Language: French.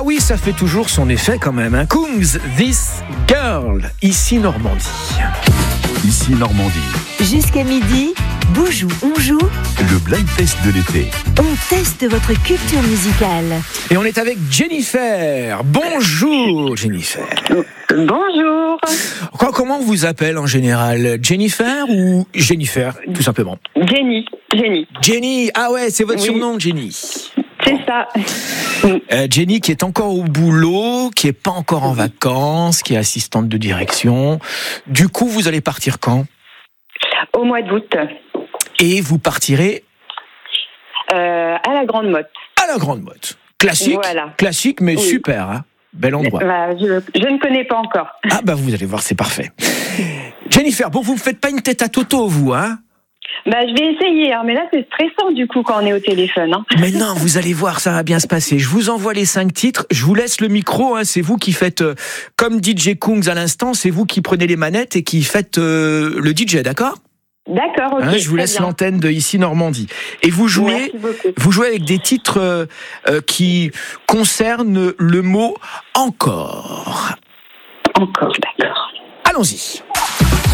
oui, ça fait toujours son effet quand même. Hein. Kungs, This Girl, ici Normandie. Ici Normandie. Jusqu'à midi, Boujou, on joue. Le blind test de l'été. On teste votre culture musicale. Et on est avec Jennifer. Bonjour Jennifer. Bonjour. Comment on vous appelle en général? Jennifer ou Jennifer, tout simplement? Jenny. Jenny, ah ouais, c'est votre surnom, Jenny. C'est ça. Jenny qui est encore au boulot, qui est pas encore en vacances, qui est assistante de direction. Du coup, vous allez partir quand? Au mois d'août. Et vous partirez à la Grande Motte. à la Grande Motte. Classique, Voilà. Classique, mais super, hein. Bel endroit. Je ne connais pas encore. Ah bah vous allez voir, c'est parfait. Jennifer, bon, vous ne faites pas une tête à Toto, vous, hein? Je vais essayer, hein, mais là c'est stressant du coup quand on est au téléphone. Hein. Mais non, vous allez voir, ça va bien se passer. Je vous envoie les 5 titres, je vous laisse le micro, hein, c'est vous qui faites, comme DJ Kungs à l'instant, c'est vous qui prenez les manettes et qui faites le DJ, d'accord? D'accord, ok. Hein, je vous laisse l'antenne de Ici Normandie. Et vous jouez avec des titres qui concernent le mot encore. Encore, d'accord. Allons-y.